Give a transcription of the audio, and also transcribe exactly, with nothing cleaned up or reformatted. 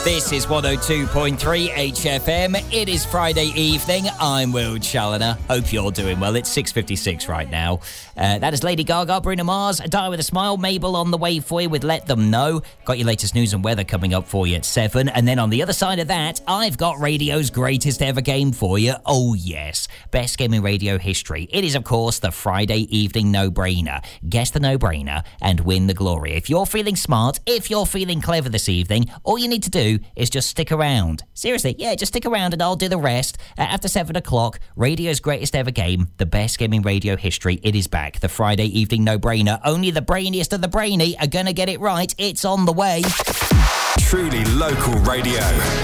This is one oh two point three H F M. It is Friday evening. I'm Will Challoner. Hope you're doing well. It's six fifty-six right now. Uh, that is Lady Gaga, Bruno Mars, Die With A Smile, Mabel on the way for you with Let Them Know. Got your latest news and weather coming up for you at seven. And then on the other side of that, I've got radio's greatest ever game for you. Oh yes, best game in radio history. It is, of course, the Friday evening no-brainer. Guess the no-brainer and win the glory. If you're feeling smart, if you're feeling clever this evening, all you need to do is just stick around. Seriously, yeah, just stick around and I'll do the rest. Uh, after seven o'clock, radio's greatest ever game, the best game in radio history, it is back. The Friday evening no-brainer. Only the brainiest of the brainy are going to get it right. It's on the way. Truly local radio.